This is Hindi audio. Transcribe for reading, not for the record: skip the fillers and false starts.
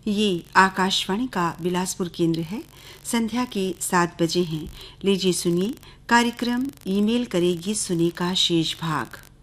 ये आकाशवाणी का बिलासपुर केंद्र है। संध्या के 7 बजे हैं। लीजिए सुनिए कार्यक्रम ईमेल करेगी सुने का शेष भाग।